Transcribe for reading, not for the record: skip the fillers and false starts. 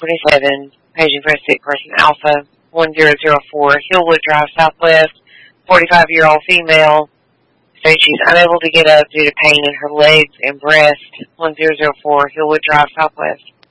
27, paging for a sick person, Alpha 1004, Hillwood Drive, Southwest, 45-year-old female, states she's unable to get up due to pain in her legs and breast, 1004, Hillwood Drive, Southwest.